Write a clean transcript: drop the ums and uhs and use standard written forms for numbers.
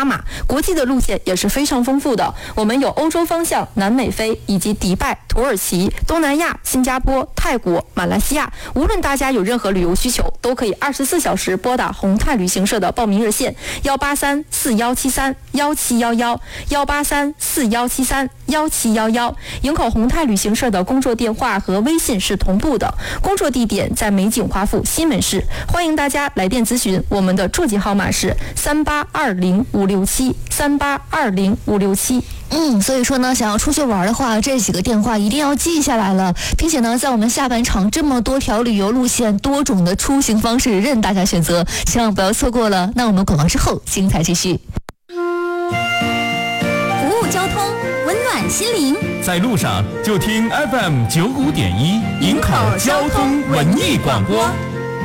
巴马。国际的路线也是非常丰富的，我们有欧洲方向、南美非以及迪拜、土耳其、东南亚、新加坡、泰国、马来西亚。无论大家有任何旅游需求，都可以24小时拨打宏泰旅行社的报名热线18341731711，18341731711，营口宏泰旅行社的工作电话和微信是同步的，工作地点在美景华府西门市，欢迎大家来电咨询，我们的座机号码是3820-567，3820-567。 所以说呢，想要出去玩的话，这几个电话一定要记下来了，并且呢，在我们下半场这么多条旅游路线、多种的出行方式任大家选择，千万不要错过了。那我们广告之后，精彩继续。 服务交通，温暖心灵， 在路上就听 FM95.1营口交通文艺广播。